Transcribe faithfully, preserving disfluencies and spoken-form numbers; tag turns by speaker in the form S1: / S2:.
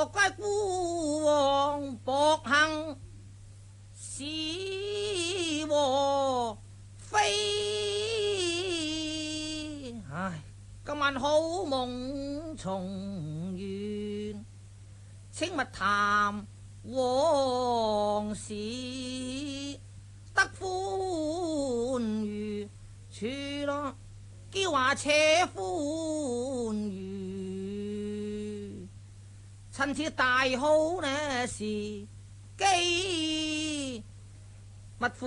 S1: 何該孤王薄幸是和非？唉，今晚好夢重圓，請勿談往事，得歡愉處咯，叫話且歡愉，趁此大好呢時機，勿負